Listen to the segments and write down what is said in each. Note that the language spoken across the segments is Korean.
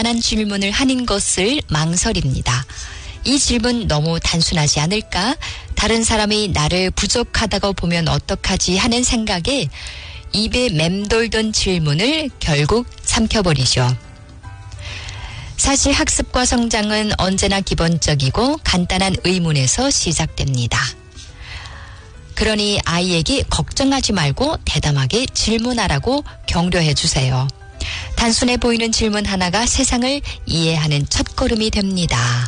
간단한 질문을 하는 것을 망설입니다. 이 질문 너무 단순하지 않을까? 다른 사람이 나를 부족하다고 보면 어떡하지 하는 생각에 입에 맴돌던 질문을 결국 삼켜버리죠. 사실 학습과 성장은 언제나 기본적이고 간단한 의문에서 시작됩니다. 그러니 아이에게 걱정하지 말고 대담하게 질문하라고 격려해 주세요. 단순해 보이는 질문 하나가 세상을 이해하는 첫걸음이 됩니다.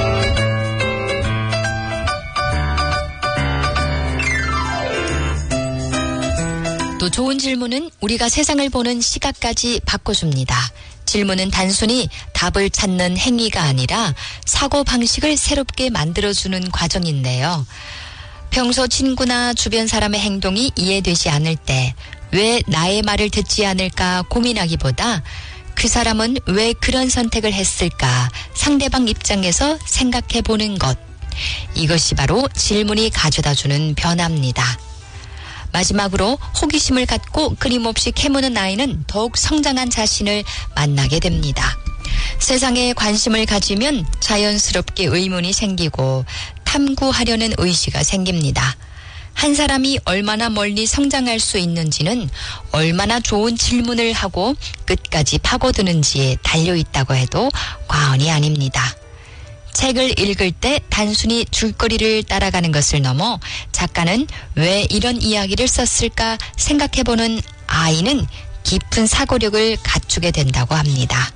또 좋은 질문은 우리가 세상을 보는 시각까지 바꿔줍니다. 질문은 단순히 답을 찾는 행위가 아니라 사고방식을 새롭게 만들어주는 과정인데요. 평소 친구나 주변 사람의 행동이 이해되지 않을 때 왜 나의 말을 듣지 않을까 고민하기보다 그 사람은 왜 그런 선택을 했을까 상대방 입장에서 생각해 보는 것. 이것이 바로 질문이 가져다주는 변화입니다. 마지막으로 호기심을 갖고 끊임없이 캐무는 아이는 더욱 성장한 자신을 만나게 됩니다. 세상에 관심을 가지면 자연스럽게 의문이 생기고 탐구하려는 의지가 생깁니다. 한 사람이 얼마나 멀리 성장할 수 있는지는 얼마나 좋은 질문을 하고 끝까지 파고드는지에 달려있다고 해도 과언이 아닙니다. 책을 읽을 때 단순히 줄거리를 따라가는 것을 넘어 작가는 왜 이런 이야기를 썼을까 생각해보는 아이는 깊은 사고력을 갖추게 된다고 합니다.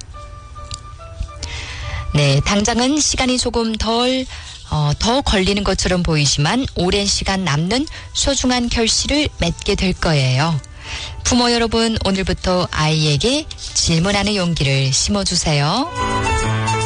네, 당장은 시간이 조금 더 걸리는 것처럼 보이지만 오랜 시간 남는 소중한 결실을 맺게 될 거예요. 부모 여러분, 오늘부터 아이에게 질문하는 용기를 심어주세요.